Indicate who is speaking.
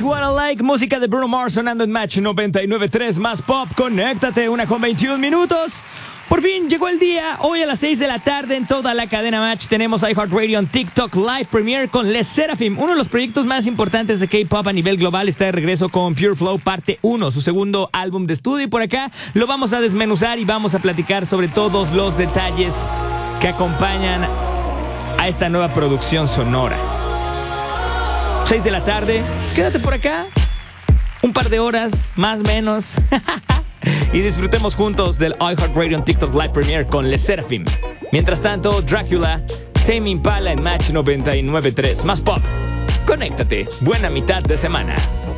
Speaker 1: What I Like, música de Bruno Mars sonando en Match 99.3 más pop. Conéctate, 1:21. Por fin llegó el día. Hoy a las 6 de la tarde en toda la cadena Match tenemos iHeartRadio en TikTok Live Premiere con Les Seraphim. Uno de los proyectos más importantes de K-pop a nivel global está de regreso con Pure Flow Parte 1, su segundo álbum de estudio. Y por acá lo vamos a desmenuzar y vamos a platicar sobre todos los detalles que acompañan a esta nueva producción sonora. 6 de la tarde, quédate por acá un par de horas, más o menos, y disfrutemos juntos del iHeartRadio en TikTok Live Premiere con Les Seraphim. Mientras tanto, Drácula, Tame Impala en Match 99.3 más pop. Conéctate, buena mitad de semana.